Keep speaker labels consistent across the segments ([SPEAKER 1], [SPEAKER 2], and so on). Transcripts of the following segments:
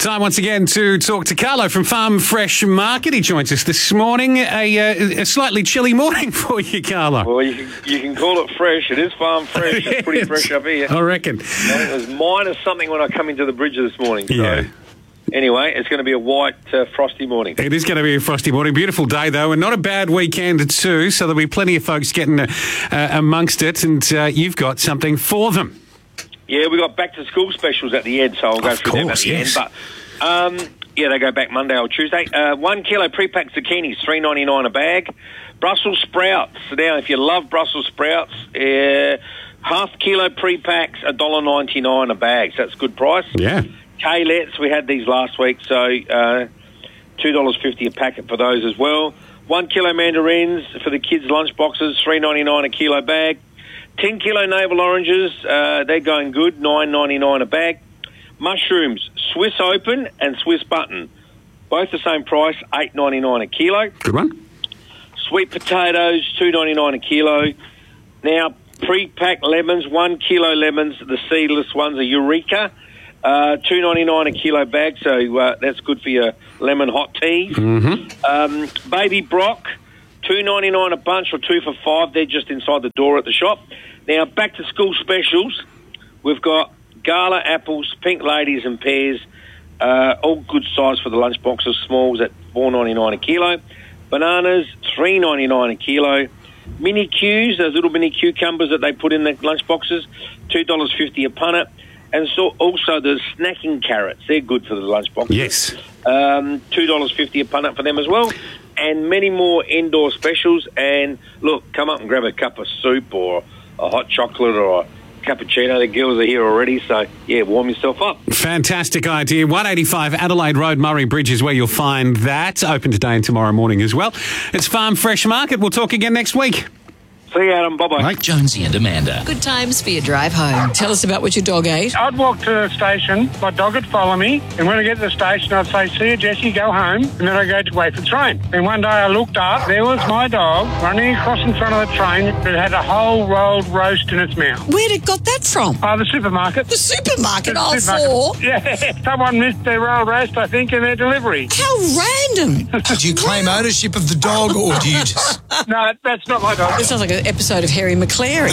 [SPEAKER 1] Time once again to talk to Carlo from Farm Fresh Market. He joins us this morning. A slightly chilly morning for you, Carlo.
[SPEAKER 2] Well, you can call it fresh. It is farm fresh. It's pretty fresh up here.
[SPEAKER 1] I reckon.
[SPEAKER 2] I think it was minus something when I come into the bridge this morning. So.
[SPEAKER 1] Yeah.
[SPEAKER 2] Anyway, it's going to be a white, frosty morning.
[SPEAKER 1] It is going to be a frosty morning. Beautiful day, though, and not a bad weekend, too. So there'll be plenty of folks getting amongst it, and you've got something for them.
[SPEAKER 2] Yeah, we got back to school specials at the end, so I'll go through them at the end. But they go back Monday or Tuesday. 1 kilo pre-packed zucchinis, $3.99 a bag. Brussels sprouts. Now, if you love Brussels sprouts, half kilo pre-packs, $1.99 a bag. So that's a good price.
[SPEAKER 1] Yeah.
[SPEAKER 2] K-lets, we had these last week, so $2.50 a packet for those as well. 1 kilo mandarins for the kids' lunch boxes, $3.99 a kilo bag. 10 kilo navel oranges, they're going good, $9.99 a bag. Mushrooms, Swiss Open and Swiss Button, both the same price, $8.99 a kilo.
[SPEAKER 1] Good one.
[SPEAKER 2] Sweet potatoes, $2.99 a kilo. Now, pre-packed lemons, 1 kilo lemons, the seedless ones are Eureka, $2.99 a kilo bag, so that's good for your lemon hot teas.
[SPEAKER 1] Mm-hmm.
[SPEAKER 2] Baby Brock, $2.99 a bunch or 2 for $5. They're just inside the door at the shop. Now, back to school specials. We've got Gala apples, pink ladies and pears, all good size for the lunch boxes, smalls at $4.99 a kilo. Bananas, $3.99 a kilo. Mini Qs, those little mini cucumbers that they put in the lunch boxes, $2.50 a punnet. And so also the snacking carrots, they're good for the lunch boxes.
[SPEAKER 1] Yes.
[SPEAKER 2] $2.50 a punnet for them as well. And many more indoor specials. And look, come up and grab a cup of soup or a hot chocolate or a cappuccino. The girls are here already, so yeah, warm yourself up.
[SPEAKER 1] Fantastic idea. 185 Adelaide Road, Murray Bridge is where you'll find that. Open today and tomorrow morning as well. It's Farm Fresh Market. We'll talk again next week.
[SPEAKER 2] See you, Adam. Bye-bye.
[SPEAKER 3] Right, Jonesy and Amanda.
[SPEAKER 4] Good times for your drive home. Tell us about what your dog ate.
[SPEAKER 5] I'd walk to the station, my dog would follow me, and when I get to the station, I'd say, see you, Jessie, go home, and then I'd go to wait for the train. And one day I looked up, there was my dog running across in front of the train that had a whole rolled roast in its mouth.
[SPEAKER 4] Where'd it got that from?
[SPEAKER 5] Oh, the supermarket.
[SPEAKER 4] The supermarket,
[SPEAKER 5] The supermarket. Yeah, someone missed their rolled roast, I think, in their delivery.
[SPEAKER 4] How random.
[SPEAKER 6] Do you claim ownership of the dog, or do you just...
[SPEAKER 5] No, that's not my dog.
[SPEAKER 4] This sounds like an episode of Harry McClary.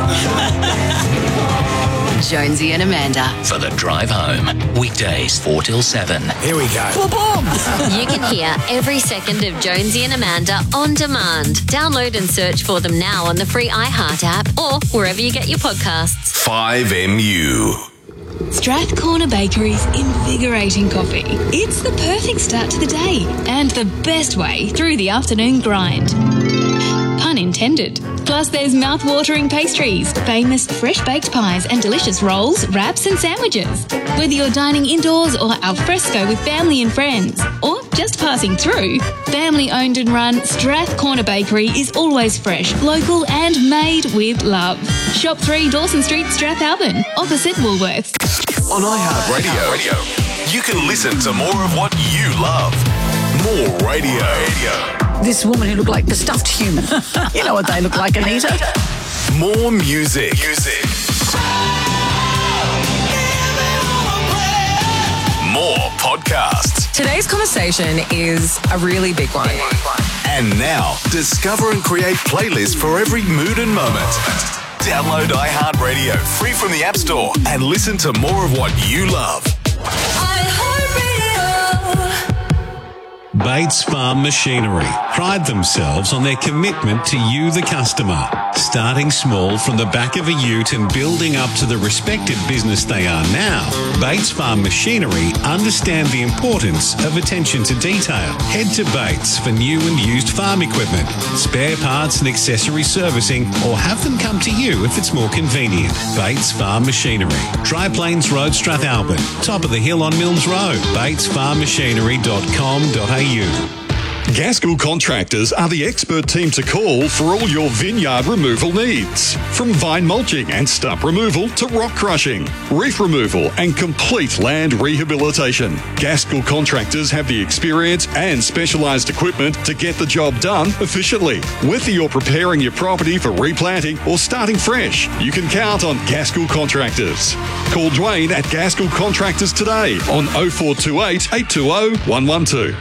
[SPEAKER 7] Jonesy and Amanda.
[SPEAKER 3] For the drive home. Weekdays 4 till 7.
[SPEAKER 6] Here we go.
[SPEAKER 4] Boom.
[SPEAKER 7] You can hear every second of Jonesy and Amanda on demand. Download and search for them now on the free iHeart app or wherever you get your podcasts.
[SPEAKER 8] 5MU.
[SPEAKER 9] Strathcorner Bakery's invigorating coffee. It's the perfect start to the day and the best way through the afternoon grind. Pun intended. Plus there's mouth-watering pastries, famous fresh-baked pies and delicious rolls, wraps and sandwiches. Whether you're dining indoors or al fresco with family and friends, or just passing through, family-owned and run Strathcorner Bakery is always fresh, local and made with love. Shop 3 Dawson Street, Strathalbyn, opposite Woolworths.
[SPEAKER 8] On iHeartRadio, you can listen to more of what you love. More radio.
[SPEAKER 4] This woman who looked like the stuffed human. You know what they look like, Anita.
[SPEAKER 8] More music. More podcasts.
[SPEAKER 10] Today's conversation is a really big one.
[SPEAKER 8] And now, discover and create playlists for every mood and moment. Download iHeartRadio free from the App Store and listen to more of what you love.
[SPEAKER 1] Bates Farm Machinery pride themselves on their commitment to you, the customer. Starting small from the back of a ute and building up to the respected business they are now, Bates Farm Machinery understand the importance of attention to detail. Head to Bates for new and used farm equipment, spare parts and accessory servicing, or have them come to you if it's more convenient. Bates Farm Machinery, Dry Plains Road, Strathalbyn, top of the hill on Milnes Road, batesfarmmachinery.com.au.
[SPEAKER 11] Gaskell Contractors are the expert team to call for all your vineyard removal needs. From vine mulching and stump removal to rock crushing, reef removal and complete land rehabilitation. Gaskell Contractors have the experience and specialised equipment to get the job done efficiently. Whether you're preparing your property for replanting or starting fresh, you can count on Gaskell Contractors. Call Dwayne at Gaskell Contractors today on 0428 820 112.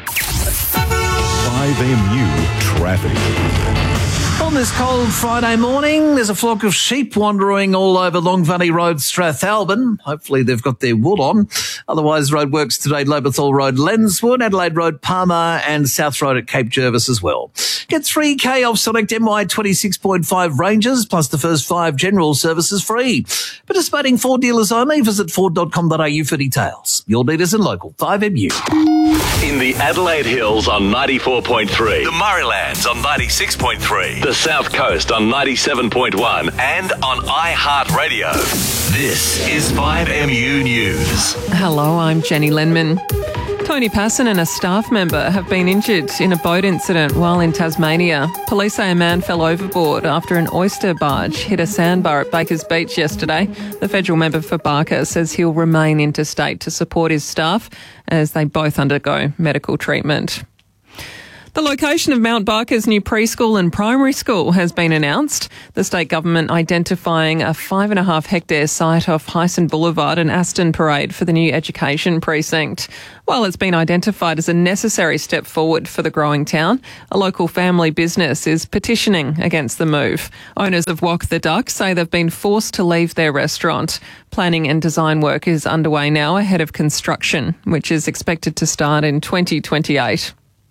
[SPEAKER 12] 5MU Traffic.
[SPEAKER 13] On this cold Friday morning, there's a flock of sheep wandering all over Long Valley Road, Strathalbyn. Hopefully they've got their wool on. Otherwise, roadworks today, Lobethal Road, Lenswood, Adelaide Road, Palmer, and South Road at Cape Jervis as well. Get 3K off select MY 26.5 ranges, plus the first 5 general services free. Participating Ford dealers only. Visit Ford.com.au for details. Your dealers in local 5MU.
[SPEAKER 14] In the Adelaide Hills on 94.3, the Murraylands on 96.3, the South Coast on 97.1, and on iHeartRadio. This is 5MU News.
[SPEAKER 15] Hello, I'm Jenny Lenman. Tony Passon and a staff member have been injured in a boat incident while in Tasmania. Police say a man fell overboard after an oyster barge hit a sandbar at Bakers Beach yesterday. The federal member for Barker says he'll remain interstate to support his staff as they both undergo medical treatment. The location of Mount Barker's new preschool and primary school has been announced. The state government identifying a 5.5 hectare site off Hyson Boulevard and Aston Parade for the new education precinct. While it's been identified as a necessary step forward for the growing town, a local family business is petitioning against the move. Owners of Wok the Duck say they've been forced to leave their restaurant. Planning and design work is underway now ahead of construction, which is expected to start in 2028.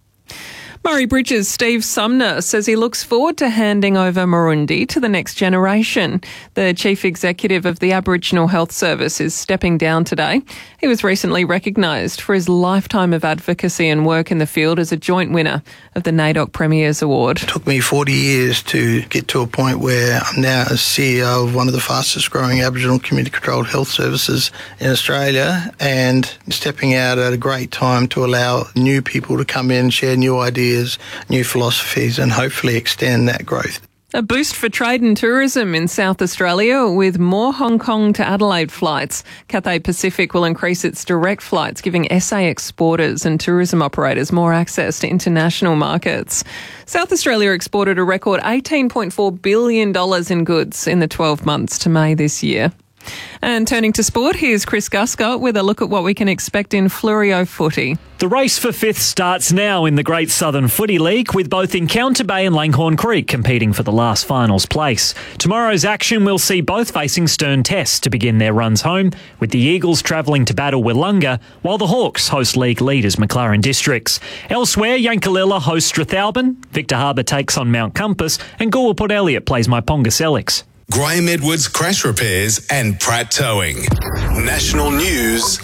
[SPEAKER 15] Murray Bridges' Steve Sumner says he looks forward to handing over Marundi to the next generation. The Chief Executive of the Aboriginal Health Service is stepping down today. He was recently recognised for his lifetime of advocacy and work in the field as a joint winner of the NAIDOC Premier's Award.
[SPEAKER 16] It took me 40 years to get to a point where I'm now a CEO of one of the fastest growing Aboriginal community-controlled health services in Australia, and stepping out at a great time to allow new people to come in, share new ideas, new philosophies, and hopefully extend that growth.
[SPEAKER 15] A boost for trade and tourism in South Australia with more Hong Kong to Adelaide flights. Cathay Pacific will increase its direct flights, giving SA exporters and tourism operators more access to international markets. South Australia exported a record $18.4 billion in goods in the 12 months to May this year. And turning to sport, here's Chris Guscott with a look at what we can expect in Fluorio footy.
[SPEAKER 17] The race for fifth starts now in the Great Southern Footy League, with both Encounter Bay and Langhorne Creek competing for the last finals place. Tomorrow's action will see both facing stern tests to begin their runs home, with the Eagles travelling to battle Willunga, while the Hawks host league leaders McLaren Districts. Elsewhere, Yankalilla hosts Strathalbyn, Victor Harbour takes on Mount Compass, and Gore Port Elliot plays Myponga Selix.
[SPEAKER 8] Graham Edwards Crash Repairs and Pratt Towing. National news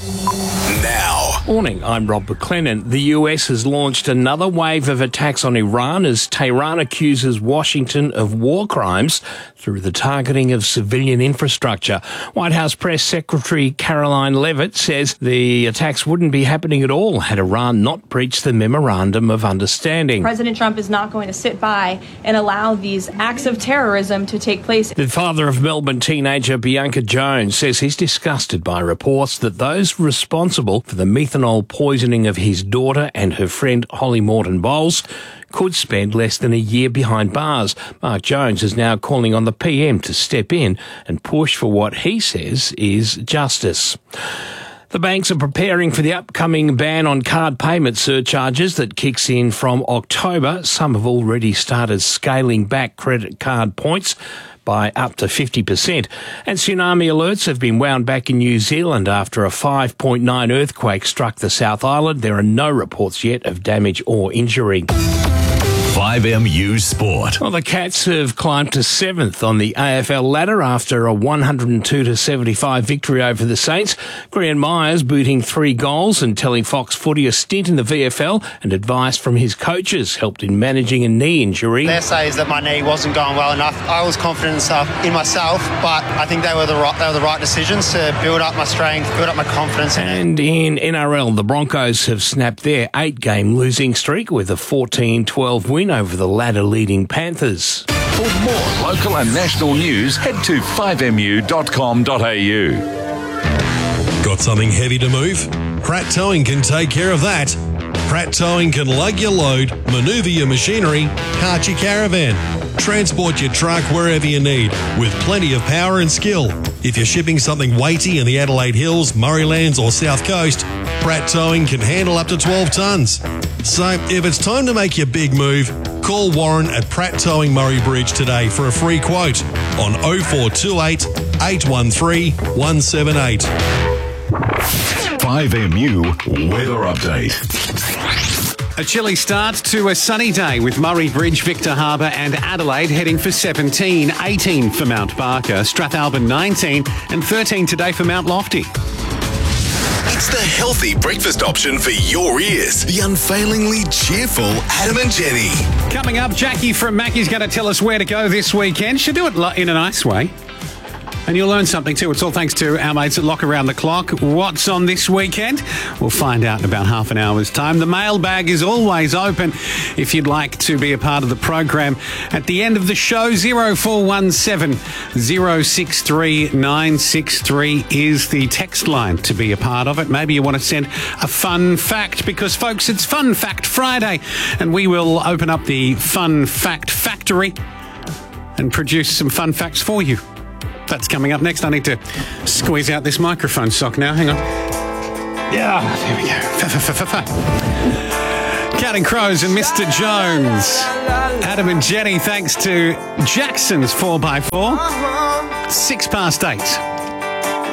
[SPEAKER 8] now.
[SPEAKER 18] Morning, I'm Rob McLennan. The US has launched another wave of attacks on Iran as Tehran accuses Washington of war crimes through the targeting of civilian infrastructure. White House Press Secretary Caroline Leavitt says the attacks wouldn't be happening at all had Iran not breached the Memorandum of Understanding.
[SPEAKER 19] President Trump is not going to sit by and allow these acts of terrorism to take place.
[SPEAKER 18] The father of Melbourne teenager Bianca Jones says he's disgusted by reports that those responsible for the methanol poisoning of his daughter and her friend Holly Morton Bowles could spend less than a year behind bars. Mark Jones is now calling on the PM to step in and push for what he says is justice. The banks are preparing for the upcoming ban on card payment surcharges that kicks in from October. Some have already started scaling back credit card points by up to 50%. And tsunami alerts have been wound back in New Zealand after a 5.9 earthquake struck the South Island. There are no reports yet of damage or injury.
[SPEAKER 14] 5MU Sport.
[SPEAKER 18] Well, the Cats have climbed to 7th on the AFL ladder after a 102-75 victory over the Saints. Grian Myers booting 3 goals and telling Fox Footy a stint in the VFL and advice from his coaches helped in managing a knee injury.
[SPEAKER 20] Their say is that my knee wasn't going well enough. I was confident in myself, but I think they were the right decisions to build up my strength, build up my confidence.
[SPEAKER 18] And in NRL, the Broncos have snapped their 8-game losing streak with a 14-12 win over the ladder-leading Panthers.
[SPEAKER 21] For more local and national news, head to 5mu.com.au.
[SPEAKER 1] Got something heavy to move? Pratt Towing can take care of that. Pratt Towing can lug your load, manoeuvre your machinery, cart your caravan, transport your truck wherever you need with plenty of power and skill. If you're shipping something weighty in the Adelaide Hills, Murraylands or South Coast, Pratt Towing can handle up to 12 tonnes. So if it's time to make your big move, call Warren at Pratt Towing Murray Bridge today for a free quote on 0428 813 178.
[SPEAKER 21] 5MU Weather Update.
[SPEAKER 1] A chilly start to a sunny day with Murray Bridge, Victor Harbour and Adelaide heading for 17, 18 for Mount Barker, Strathalbyn 19 and 13 today for Mount Lofty.
[SPEAKER 8] It's the healthy breakfast option for your ears. The unfailingly cheerful Adam and Jenny.
[SPEAKER 1] Coming up, Jackie from Mackie's going to tell us where to go this weekend. She'll do it in a nice way. And you'll learn something too. It's all thanks to our mates at Lock Around the Clock. What's on this weekend? We'll find out in about half an hour's time. The mailbag is always open if you'd like to be a part of the program. At the end of the show, 0417 063 963 is the text line to be a part of it. Maybe you want to send a fun fact because, folks, it's Fun Fact Friday and we will open up the Fun Fact Factory and produce some fun facts for you. That's coming up next. I need to squeeze out this microphone sock now. Hang on. Yeah, there we go. Counting Crows and Mr. Jones. Adam and Jenny, thanks to Jackson's 4x4. 8:06.